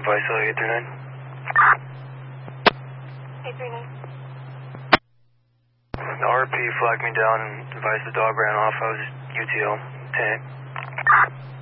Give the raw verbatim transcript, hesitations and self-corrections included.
Vice eight three nine. eight three nine. The R P flagged me down and advised the dog ran off. I was U T O. ten.